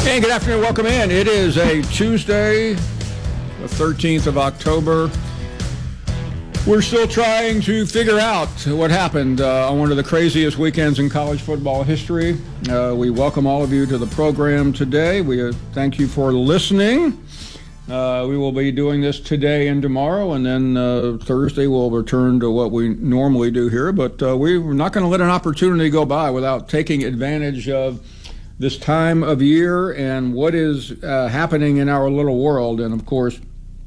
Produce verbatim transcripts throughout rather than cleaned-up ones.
Hey, good afternoon. Welcome in. It is a Tuesday, the thirteenth of October. We're still trying to figure out what happened uh, on one of the craziest weekends in college football history. Uh, we welcome all of you to the program today. We uh, thank you for listening. Uh, we will be doing this today and tomorrow, and then uh, Thursday we'll return to what we normally do here. But uh, we're not going to let an opportunity go by without taking advantage of this time of year and what is uh, happening in our little world. And, of course,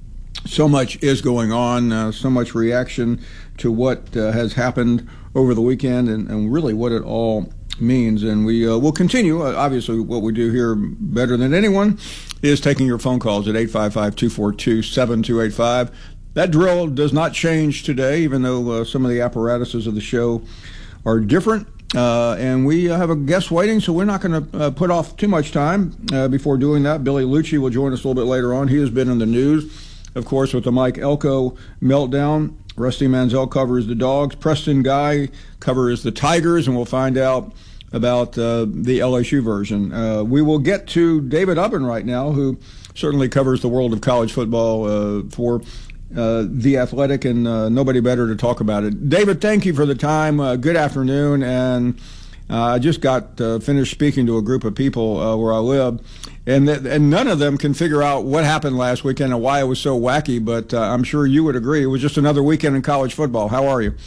so much is going on, uh, so much reaction to what uh, has happened over the weekend and, and really what it all means. And we uh, will continue. Uh, obviously, what we do here better than anyone is taking your phone calls at eight five five, two four two, seven two eight five. That drill does not change today, even though uh, some of the apparatuses of the show are different. Uh, and we uh, have a guest waiting, so we're not going to uh, put off too much time uh, before doing that. Billy Liucci will join us a little bit later on. He has been in the news, of course, with the Mike Elko meltdown. Rusty Manziel covers the Dogs. Preston Guy covers the Tigers, and we'll find out about uh, the L S U version. Uh, we will get to David Ubben right now, who certainly covers the world of college football uh, for Uh, The Athletic, and uh, nobody better to talk about it. David, thank you for the time. Uh, good afternoon. And uh, I just got uh, finished speaking to a group of people uh, where I live, and th- and none of them can figure out what happened last weekend and why it was so wacky, but uh, I'm sure you would agree. It was just another weekend in college football. How are you?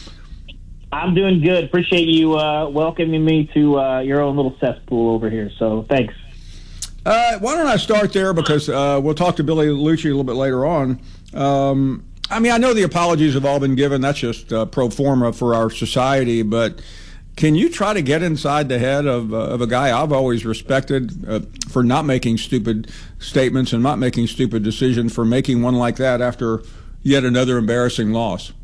I'm doing good. Appreciate you uh, welcoming me to uh, your own little cesspool over here, so thanks. Uh, why don't I start there, because uh, we'll talk to Billy Liucci a little bit later on. Um, I mean, I know the apologies have all been given. That's just uh, pro forma for our society. But can you try to get inside the head of, uh, of a guy I've always respected uh, for not making stupid statements and not making stupid decisions, for making one like that after yet another embarrassing loss?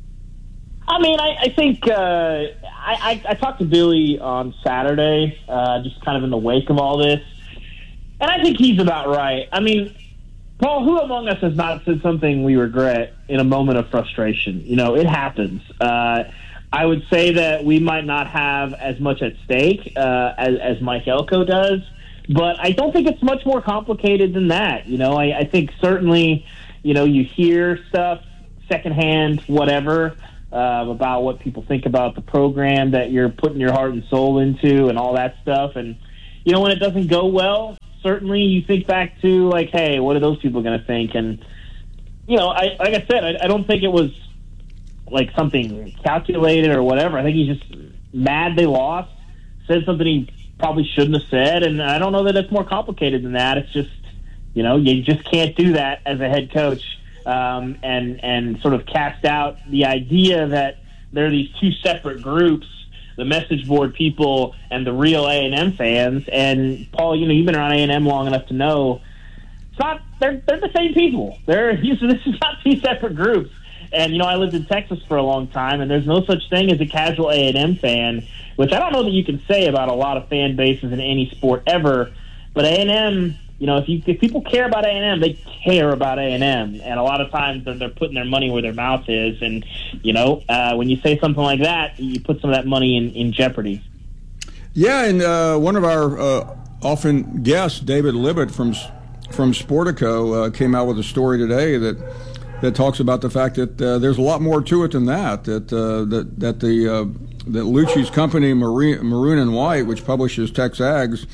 I mean, I, I think uh, I, I, I talked to Billy on Saturday, uh, just kind of in the wake of all this. And I think he's about right. I mean, Paul, who among us has not said something we regret in a moment of frustration? You know, it happens. Uh, I would say that we might not have as much at stake uh, as, as Mike Elko does, but I don't think it's much more complicated than that. You know, I, I think certainly, you know, you hear stuff secondhand, whatever, uh, about what people think about the program that you're putting your heart and soul into and all that stuff. And, you know, when it doesn't go well, certainly you think back to, like, hey, what are those people going to think? And, you know, I, like I said, I, I don't think it was, like, something calculated or whatever. I think he's just mad they lost, said something he probably shouldn't have said, and I don't know that it's more complicated than that. It's just, you know, you just can't do that as a head coach um, and, and sort of cast out the idea that there are these two separate groups, the message board people and the real A and M fans. And Paul, you know, you've been around A and M long enough to know it's not, they're, they're the same people. They're, this is not two separate groups. And, you know, I lived in Texas for a long time, and there's no such thing as a casual A and M fan, which I don't know that you can say about a lot of fan bases in any sport ever. But A and M, you know, if you if people care about A and M, they care about A and M. And a lot of times they're, they're putting their money where their mouth is. And, you know, uh, when you say something like that, you put some of that money in, in jeopardy. Yeah, and uh, one of our uh, often guests, David Libet from from Sportico, uh, came out with a story today that that talks about the fact that uh, there's a lot more to it than that. That uh, that that the uh, that Liucci's company, Maroon, Maroon and White, which publishes TexAgs,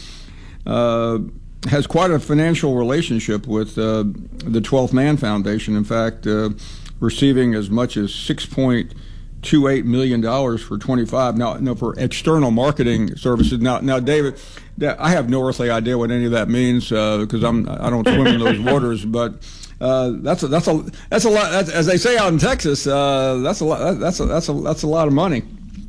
uh, has quite a financial relationship with uh, the twelfth Man Foundation. In fact, uh, receiving as much as six point two eight million dollars for twenty-five. Now, no, for external marketing services. Now, now, David, I have no earthly idea what any of that means because uh, I'm I don't swim in those waters. But uh, that's a, that's a that's a lot. That's, as they say out in Texas, uh, that's a lot. That's a that's a that's a lot of money.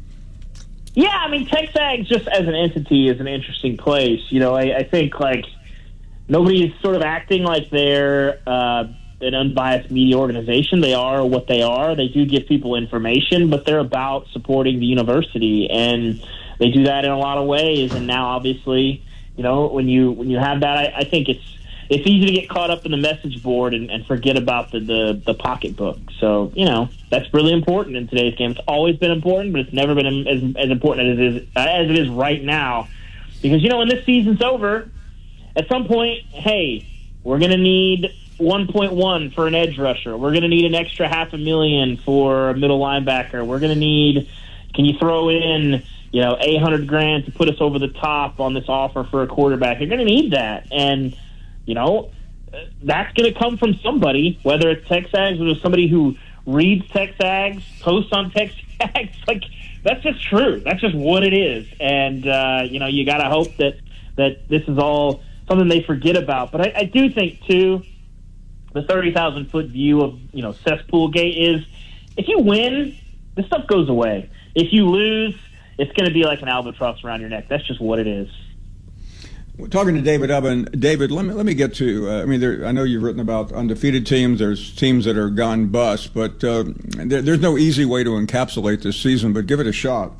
Yeah, I mean, TexAgs just as an entity is an interesting place. You know, I, I think like. Nobody's sort of acting like they're uh, an unbiased media organization. They are what they are. They do give people information, but they're about supporting the university, and they do that in a lot of ways. And now, obviously, you know, when you when you have that, I, I think it's it's easy to get caught up in the message board and, and forget about the, the, the pocketbook. So, you know, that's really important in today's game. It's always been important, but it's never been as, as important as it is, as it is right now. Because, you know, when this season's over, at some point, hey, we're going to need one point one for an edge rusher. We're going to need an extra half a million for a middle linebacker. We're going to need, can you throw in, you know, eight hundred grand to put us over the top on this offer for a quarterback? You're going to need that. And, you know, that's going to come from somebody, whether it's TexAgs or somebody who reads TexAgs, posts on TexAgs. Like, that's just true. That's just what it is. And, uh, you know, you got to hope that, that this is all something they forget about. But I, I do think, too, the thirty thousand foot view of, you know, cesspool gate is, if you win, this stuff goes away. If you lose, it's going to be like an albatross around your neck. That's just what it is. We're talking to David Ubben. David, let me let me get to. Uh, I mean, there, I know you've written about undefeated teams. There's teams that are gone bust, but uh, there, there's no easy way to encapsulate this season. But give it a shot.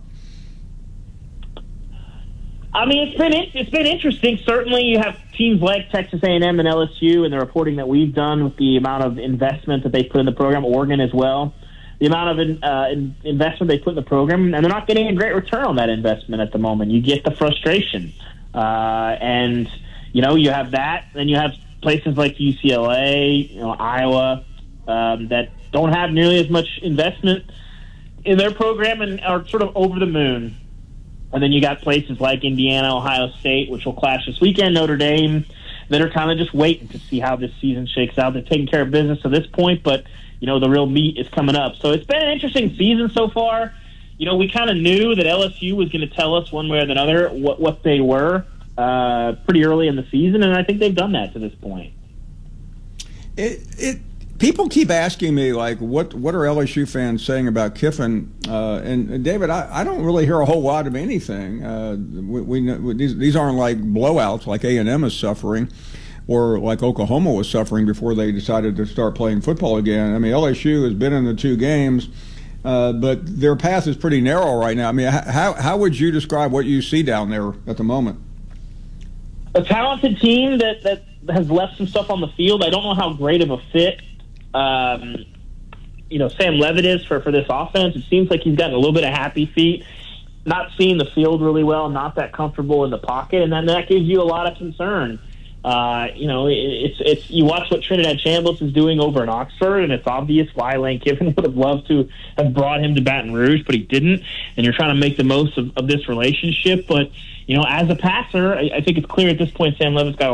I mean, it's been it's been interesting. Certainly, you have teams like Texas A and M and L S U, and the reporting that we've done with the amount of investment that they put in the program. Oregon as well. The amount of uh, investment they put in the program, and they're not getting a great return on that investment at the moment. You get the frustration. Uh, and, you know, you have that. Then you have places like U C L A, you know, Iowa, um, that don't have nearly as much investment in their program and are sort of over the moon. And then you got places like Indiana, Ohio State, which will clash this weekend, Notre Dame, that are kind of just waiting to see how this season shakes out. They're taking care of business to this point, but, you know, the real meat is coming up. So it's been an interesting season so far. You know, we kind of knew that L S U was going to tell us one way or another what, what they were uh, pretty early in the season, and I think they've done that to this point. It, it people keep asking me, like, what what are L S U fans saying about Kiffin? Uh, and, and David, I, I don't really hear a whole lot of anything. Uh, we, we, we these these aren't like blowouts like A and M is suffering, or like Oklahoma was suffering before they decided to start playing football again. I mean, L S U has been in the two games. Uh, but their path is pretty narrow right now. I mean, how how would you describe what you see down there at the moment? A talented team that, that has left some stuff on the field. I don't know how great of a fit, um, you know, Sam Levitt is for, for this offense. It seems like he's gotten a little bit of happy feet, not seeing the field really well, not that comfortable in the pocket, and then that gives you a lot of concern. Uh, you know, it, it's it's you watch what Trinidad Chambliss is doing over in Oxford, and it's obvious why Lane Kiffin would have loved to have brought him to Baton Rouge, but he didn't. And you're trying to make the most of, of this relationship. But, you know, as a passer, I, I think it's clear at this point Sam Levitt's got a